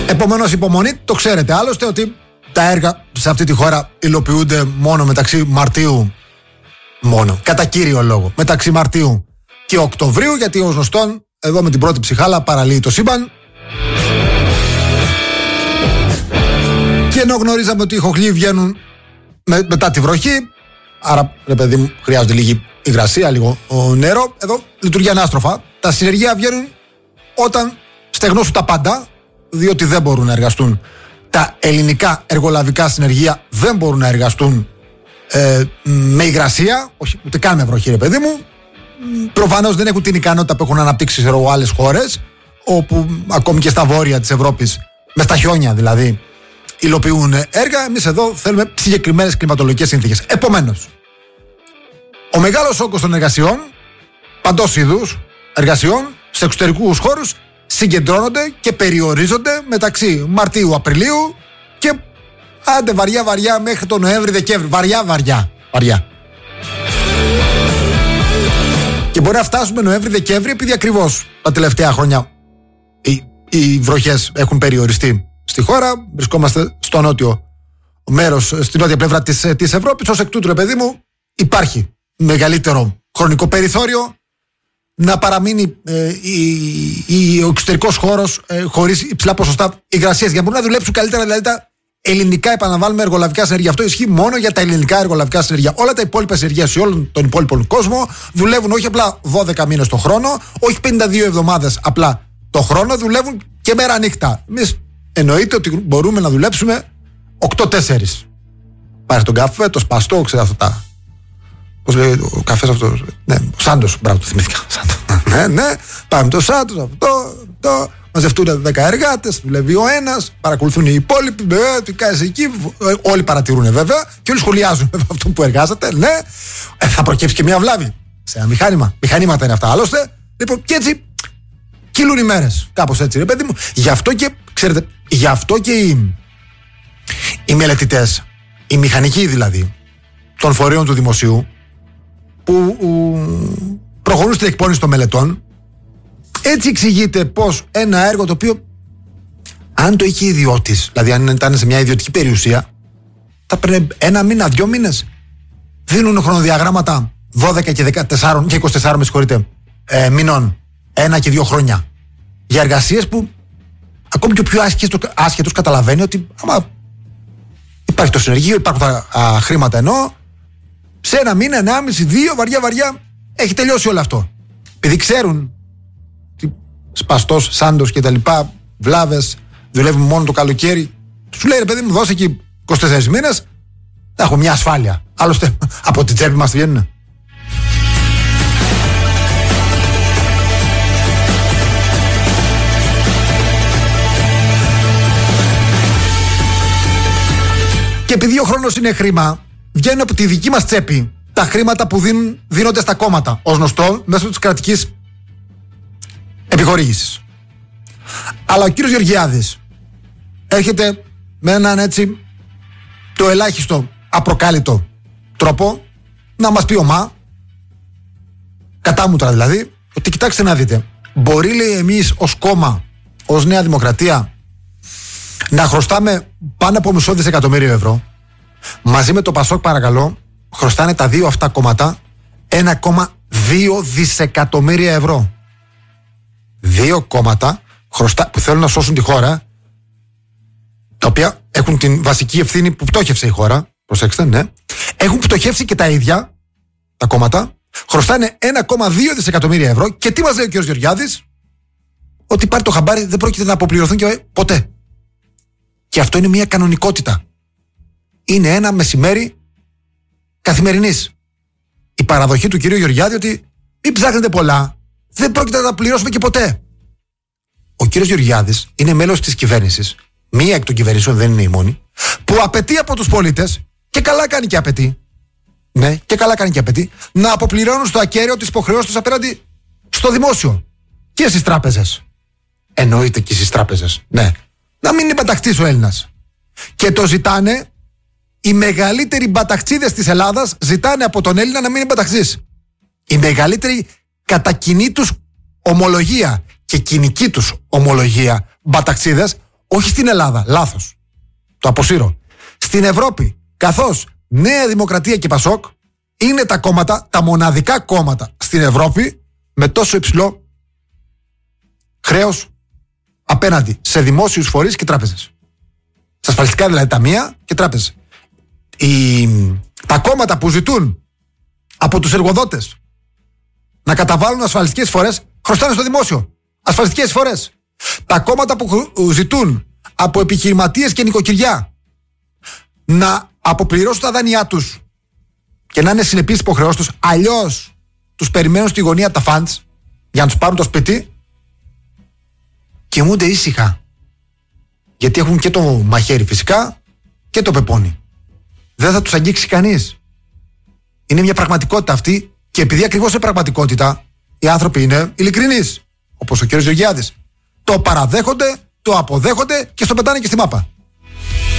Επομένως, υπομονή, το ξέρετε άλλωστε ότι τα έργα σε αυτή τη χώρα υλοποιούνται μόνο μεταξύ Μαρτίου. Μόνο, κατά κύριο λόγο, μεταξύ Μαρτίου και Οκτωβρίου, γιατί ως γνωστόν, εδώ με την πρώτη ψυχάλα παραλύει το σύμπαν. Και ενώ γνωρίζαμε ότι οι χοχλοί βγαίνουν μετά τη βροχή, άρα, ρε παιδί μου, χρειάζεται λίγη υγρασία, λίγο νερό, εδώ λειτουργεί ανάστροφα. Τα συνεργεία βγαίνουν όταν στεγνώσουν τα πάντα, διότι δεν μπορούν να εργαστούν. Τα ελληνικά εργολαβικά συνεργεία δεν μπορούν να εργαστούν με υγρασία, όχι ούτε καν με βροχή, ρε παιδί μου. Προφανώς δεν έχουν την ικανότητα που έχουν αναπτύξει σε άλλες χώρες, όπου ακόμη και στα βόρεια της Ευρώπης, με στα χιόνια δηλαδή, υλοποιούν έργα. Εμείς εδώ θέλουμε συγκεκριμένες κλιματολογικές συνθήκες. Επομένως, ο μεγάλος όγκος των εργασιών, παντός είδους εργασιών, σε εξωτερικούς χώρους, συγκεντρώνονται και περιορίζονται μεταξύ Μαρτίου-Απριλίου και άντε βαριά μέχρι τον Νοέμβρη-Δεκέμβρη. Βαριά. Και μπορεί να φτάσουμε Νοέμβρη-Δεκέμβρη, επειδή ακριβώς τα τελευταία χρόνια οι βροχές έχουν περιοριστεί στη χώρα. Βρισκόμαστε στο νότιο μέρος, στην νότια πλευρά της Ευρώπης. Ως εκ τούτου, ρε παιδί μου, υπάρχει μεγαλύτερο χρονικό περιθώριο να παραμείνει ο εξωτερικός χώρος χωρίς υψηλά ποσοστά υγρασίας, για να μπορούν να δουλέψουν καλύτερα δηλαδή τα ελληνικά, επαναλαμβάνουμε, εργολαβικά συνεργεία. Αυτό ισχύει μόνο για τα ελληνικά εργολαβικά συνεργεία. Όλα τα υπόλοιπα συνεργεία σε όλον τον υπόλοιπο κόσμο δουλεύουν όχι απλά 12 μήνες το χρόνο, όχι 52 εβδομάδες απλά το χρόνο, δουλεύουν και μέρα νύχτα. Εμείς εννοείται ότι μπορούμε να δουλέψουμε 8-4. Πάρε τον καφέ, το σπαστό, ξέρω αυτά τα. Πώς λέει ο καφές αυτό. Ναι, ο Σάντος, μπράβο, το θυμήθηκα. Ναι, πάμε το Σάντος, αυτό. Μαζευτούν 10 εργάτες, δουλεύει ο ένας, παρακολουθούν οι υπόλοιποι. Τι κάνεις εκεί, όλοι παρατηρούν βέβαια και όλοι σχολιάζουν αυτό που εργάζεται. Ναι, θα προκύψει και μια βλάβη σε ένα μηχάνημα. Μηχανήματα είναι αυτά άλλωστε. Λοιπόν, και έτσι κυλούν οι μέρες. Κάπως έτσι, ρε παιδί μου. Γι' αυτό και, ξέρετε, γι' αυτό και οι μελετητές, οι μηχανικοί δηλαδή, των φορέων του δημοσίου, που προχωρούν στην εκπόνηση των μελετών, έτσι εξηγείται πως ένα έργο το οποίο, αν το είχε ιδιώτης, δηλαδή αν ήταν σε μια ιδιωτική περιουσία, θα πρέπει 1 μήνα, 2 μήνες. Δίνουν χρονοδιαγράμματα 12 και 14 και 24 με συγχωρείτε, μηνών, 1 και 2 χρόνια, για εργασίες που ακόμη και ο πιο άσχετος καταλαβαίνει ότι άμα υπάρχει το συνεργείο, υπάρχουν τα χρήματα, ενώ σε 1 μήνα, 1,5, 2, βαριά έχει τελειώσει όλο αυτό. Επειδή ξέρουν σπαστός, Σάντος και τα λοιπά, βλάβες, δουλεύουν μόνο το καλοκαίρι, σου λέει, ρε παιδί μου, δώσε εκεί 24 μήνες, θα έχουμε μια ασφάλεια. Άλλωστε από την τσέπη μας βγαίνουν. Και επειδή ο χρόνος είναι χρήμα, βγαίνουν από τη δική μας τσέπη τα χρήματα που δίνονται στα κόμματα, ως γνωστό, μέσω της κρατικής επιχορήγησης. Αλλά ο κύριος Γεωργιάδης έρχεται με έναν έτσι το ελάχιστο απροκάλυπτο τρόπο να μας πει κατάμουτρα δηλαδή, ότι κοιτάξτε να δείτε, μπορεί, λέει, εμείς ως κόμμα, ως Νέα Δημοκρατία, να χρωστάμε πάνω από $500 δισεκατομμύρια ευρώ, μαζί με το Πασόκ, παρακαλώ, χρωστάνε τα δύο αυτά κόμματα 1,2 δισεκατομμύρια ευρώ. Δύο κόμματα που θέλουν να σώσουν τη χώρα, τα οποία έχουν την βασική ευθύνη που πτώχευσε η χώρα, προσέξτε, ναι, έχουν πτωχεύσει και τα ίδια τα κόμματα, χρωστάνε 1,2 δισεκατομμύρια ευρώ και τι μας λέει ο κ. Γεωργιάδης? Ότι πάρει το χαμπάρι, δεν πρόκειται να αποπληρωθούν και ποτέ. Και αυτό είναι μια κανονικότητα. Είναι ένα μεσημέρι καθημερινής. Η παραδοχή του κυρίου Γεωργιάδη ότι μην ψάχνετε πολλά, δεν πρόκειται να τα πληρώσουμε και ποτέ. Ο κύριος Γεωργιάδης είναι μέλος της κυβέρνησης, μία εκ των κυβερνήσεων, δεν είναι η μόνη, που απαιτεί από τους πολίτες, και καλά κάνει και απαιτεί, ναι, και καλά κάνει και απαιτεί, να αποπληρώνουν στο ακέραιο τις υποχρεώσεις τους απέναντι στο δημόσιο και στις τράπεζες. Εννοείται και στις τράπεζες, ναι. Να μην είναι μπαταχτής ο Έλληνας. Και το ζητάνε, οι μεγαλύτεροι μπαταχτσίδες της Ελλάδας ζητάνε από τον Έλληνα να μην είναι μπαταχτής. Η μεγαλύτερη κατά κοινή τους ομολογία και κοινική τους ομολογία μπαταχτσίδες, Όχι στην Ελλάδα, λάθος. Το αποσύρω. Στην Ευρώπη, καθώς Νέα Δημοκρατία και Πασόκ είναι τα κόμματα, τα μοναδικά κόμματα στην Ευρώπη με τόσο υψηλό χρέος απέναντι σε δημόσιους φορείς και τράπεζες. Σε ασφαλιστικά δηλαδή ταμεία και τράπεζες. Τα κόμματα που ζητούν από τους εργοδότες να καταβάλουν ασφαλιστικές εισφορές χρωστάνε στο δημόσιο ασφαλιστικές εισφορές. Τα κόμματα που ζητούν από επιχειρηματίες και νοικοκυριά να αποπληρώσουν τα δάνειά τους και να είναι συνεπείς υποχρεώσεις τους, αλλιώς τους περιμένουν στη γωνία τα funds για να τους πάρουν το σπίτι, κοιμούνται ήσυχα. Γιατί έχουν και το μαχαίρι φυσικά και το πεπόνι. Δεν θα τους αγγίξει κανείς. Είναι μια πραγματικότητα αυτή και επειδή ακριβώς είναι πραγματικότητα, οι άνθρωποι είναι ειλικρινείς. Όπως ο κ. Γεωργιάδης. Το παραδέχονται, το αποδέχονται και στο πετάνε και στη μάπα.